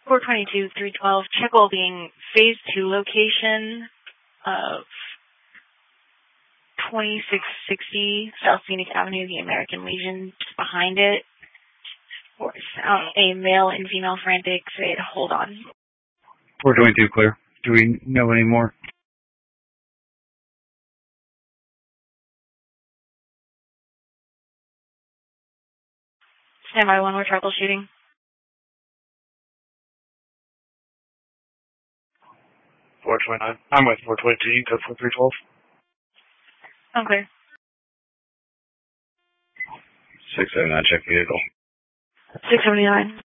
422, 312, check well being, phase 2 location of 2660 South Phoenix Avenue, the American Legion, just behind it. A male and female frantic said, hold on. 422 clear. Do we know any more? Stand by one, we're troubleshooting. 429. I'm with 422. You go for 312. I'm clear. 679, check vehicle. 679.